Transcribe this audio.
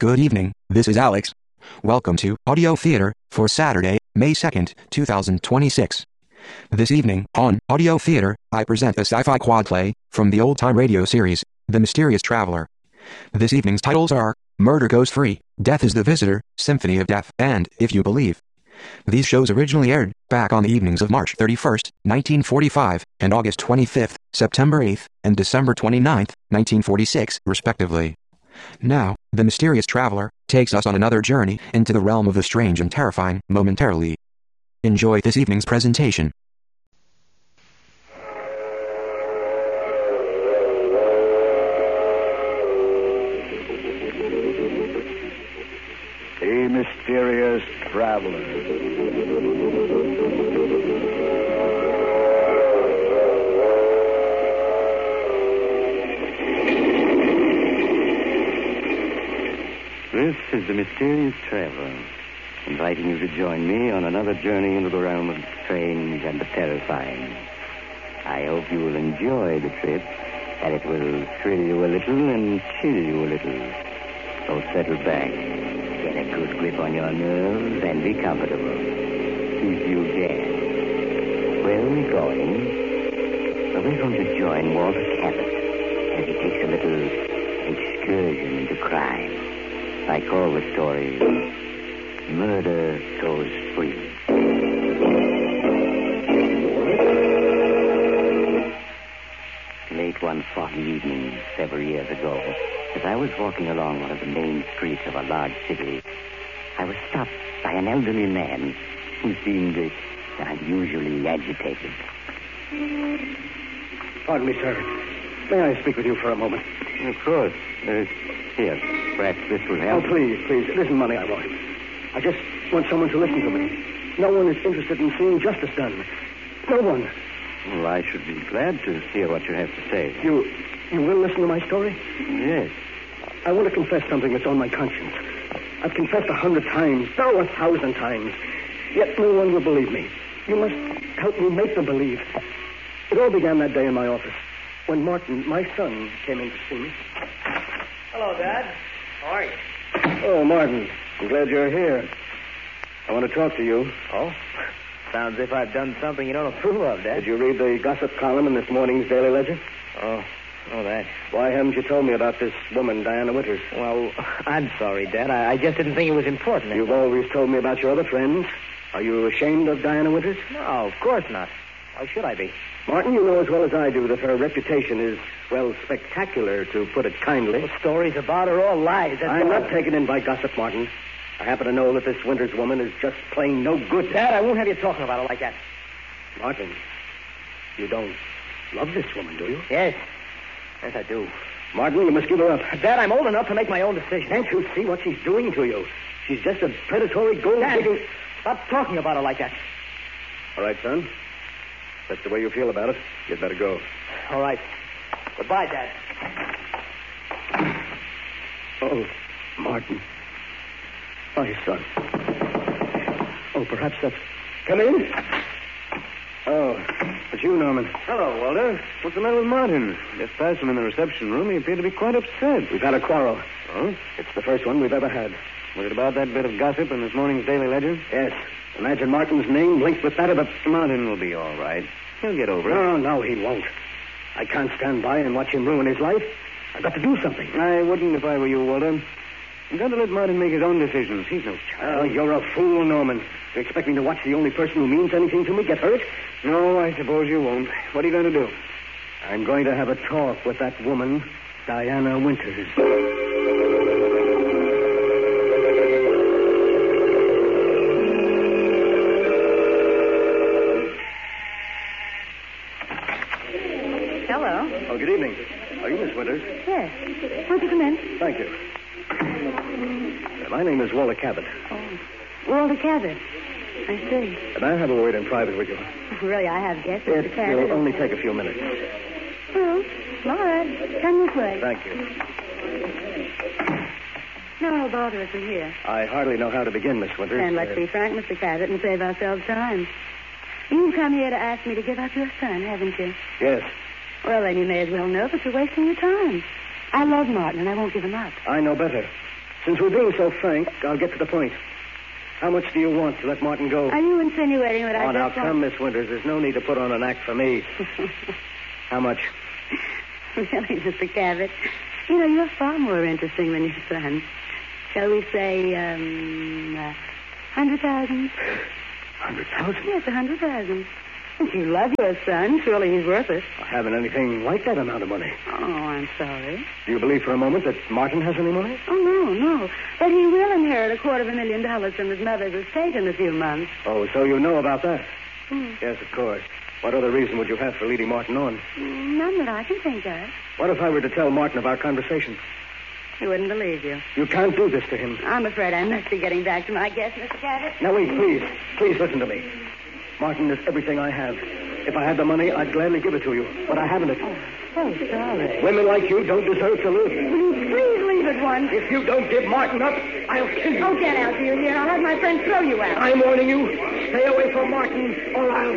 Good evening, this is Alex. Welcome to Audio Theater for Saturday, May 2nd, 2026. This evening, on Audio Theater, I present a sci-fi quad play from the old-time radio series, The Mysterious Traveler. This evening's titles are Murder Goes Free, Death is the Visitor, Symphony of Death, and If You Believe. These shows originally aired back on the evenings of March 31st, 1945, and August 25th, September 8th, and December 29th, 1946, respectively. Now, The Mysterious Traveler takes us on another journey into the realm of the strange and terrifying momentarily. Enjoy this evening's presentation. The Mysterious Traveler. This is the Mysterious Traveler, inviting you to join me on another journey into the realm of the strange and the terrifying. I hope you will enjoy the trip, and it will thrill you a little and chill you a little. So settle back, get a good grip on your nerves, and be comfortable. If you can. Where are we going? Well, we're going to join Walter Cabot as he takes a little excursion into crime. I call the story Murder Goes Free. Late one foggy evening several years ago, as I was walking along one of the main streets of a large city, I was stopped by an elderly man who seemed unusually agitated. Pardon me, sir. May I speak with you for a moment? Of course. Here, perhaps this will help. Oh, please. It isn't money I want. I just want someone to listen to me. No one is interested in seeing justice done. No one. Well, I should be glad to hear what you have to say. You will listen to my story? Yes. I want to confess something that's on my conscience. I've confessed 100 times, 1,000 times. Yet no one will believe me. You must help me make them believe. It all began that day in my office when Martin, my son, came in to see me. Hello, Dad. How are you? Oh, Martin, I'm glad you're here. I want to talk to you. Oh? Sounds as if I've done something you don't approve of, Dad. Did you read the gossip column in this morning's Daily Ledger? Oh, that. Why haven't you told me about this woman, Diana Winters? Well, I'm sorry, Dad. I just didn't think it was important. You've always told me about your other friends. Are you ashamed of Diana Winters? No, of course not. Why should I be? Martin, you know as well as I do that her reputation is, well, spectacular, to put it kindly. The stories about her all lies. I'm not taken in by gossip, Martin. I happen to know that this Winters woman is just plain no good. Dad, I won't have you talking about her like that. Martin, you don't love this woman, do you? Yes, I do. Martin, you must give her up. Dad, I'm old enough to make my own decision. Can't you see what she's doing to you? She's just a predatory gold-digging... Dad, stop talking about her like that. All right, son. If that's the way you feel about it, you'd better go. All right. Goodbye, Dad. Oh, Martin. My son. Oh, perhaps that's... Come in. Oh, it's you, Norman. Hello, Walter. What's the matter with Martin? Just passed him in the reception room. He appeared to be quite upset. We've had a quarrel. Oh? It's the first one we've ever had. Was it about that bit of gossip in this morning's Daily Ledger? Yes. Imagine Martin's name linked with that of a... Martin will be all right. He'll get over it. No, he won't. I can't stand by and watch him ruin his life. I've got to do something. I wouldn't if I were you, Walter. You've got to let Martin make his own decisions. He's no child. Oh, you're a fool, Norman. You expect me to watch the only person who means anything to me get hurt? No, I suppose you won't. What are you going to do? I'm going to have a talk with that woman, Diana Winters. Hello. Oh, good evening. Are you Miss Winters? Yes. Won't you come in? Thank you. My name is Walter Cabot. Oh, Walter Cabot. I see. And I have a word in private with you. Really, I have guessed, It Mr. Cabot. will only take a few minutes. Well, all right. Come this way. Thank you. No bother us in here. I hardly know how to begin, Miss Winters. And let's be frank, Mr. Cabot, and save ourselves time. You've come here to ask me to give up your son, haven't you? Yes. Well, then you may as well know that you're wasting your time. I love Martin, and I won't give him up. I know better. Since we're being so frank, I'll get to the point. How much do you want to let Martin go? Are you insinuating what I Oh, now, just come, Miss Winters. There's no need to put on an act for me. How much? Really, Mr. Cabot, you know, you're far more interesting than your son. Shall we say, 100,000? 100,000? Yes, 100,000. If you love your son, surely he's worth it. I haven't anything like that amount of money. Oh, I'm sorry. Do you believe for a moment that Martin has any money? Oh, no. But he will inherit $250,000 from his mother's estate in a few months. Oh, so you know about that? Yes, of course. What other reason would you have for leading Martin on? None that I can think of. What if I were to tell Martin of our conversation? He wouldn't believe you. You can't do this to him. I'm afraid I must be getting back to my guest, Mr. Cabot. Now, wait, please. Please listen to me. Martin is everything I have. If I had the money, I'd gladly give it to you. But I haven't it. Oh, sorry. Women like you don't deserve to live. Please leave at once. If you don't give Martin up, I'll kill you. Oh, get out, do you hear? I'll have my friend throw you out. I'm warning you. Stay away from Martin, or I'll